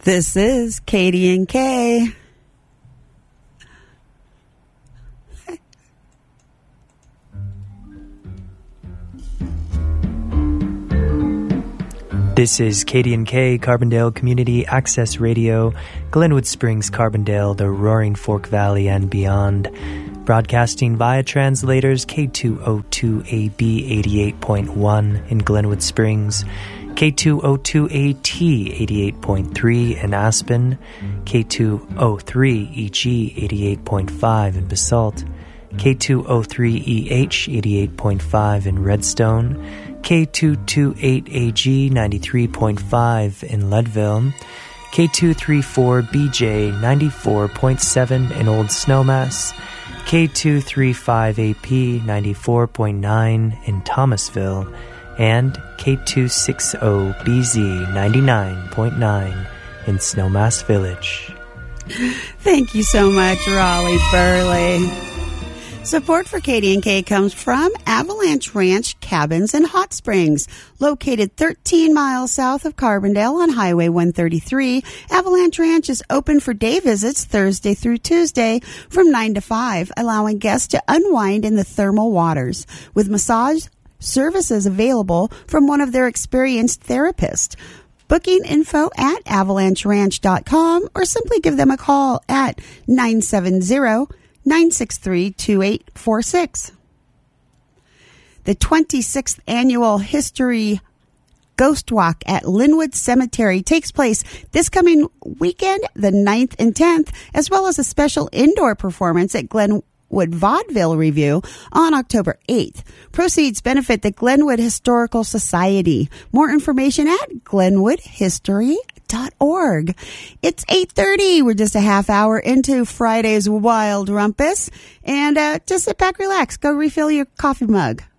This is Katie and Kay. This is Katie and Kay, Carbondale Community Access Radio, Glenwood Springs, Carbondale, the Roaring Fork Valley, and beyond. Broadcasting via translators K202AB 88.1 in Glenwood Springs, K202AT 88.3 in Aspen, K203EG 88.5 in Basalt, K203EH 88.5 in Redstone, K228AG 93.5 in Leadville, K234BJ 94.7 in Old Snowmass, K235AP 94.9 in Thomasville, and K260BZ 99.9 in Snowmass Village. Thank you so much, Raleigh Burley. Support for Katie and Kay comes from Avalanche Ranch Cabins and Hot Springs. Located 13 miles south of Carbondale on Highway 133, Avalanche Ranch is open for day visits Thursday through Tuesday from 9 to 5, allowing guests to unwind in the thermal waters with massage services available from one of their experienced therapists. Booking info at avalancheranch.com or simply give them a call at 970-963-2846. The 26th annual History Ghost Walk at Linwood Cemetery takes place this coming weekend, the 9th and 10th, as well as a special indoor performance at Glenwood Vaudeville Review on October 8th. Proceeds benefit the Glenwood Historical Society. More information at glenwoodhistory.org. It's 8:30. We're just a half hour into Friday's Wild Rumpus. And just sit back, relax. Go refill your coffee mug.